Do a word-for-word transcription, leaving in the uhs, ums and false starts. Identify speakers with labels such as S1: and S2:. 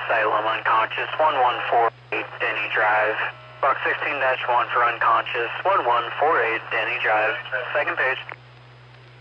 S1: Salem, unconscious, one one four eight Denny Drive. Box sixteen dash one for unconscious, one one four eight Denny Drive. Second page.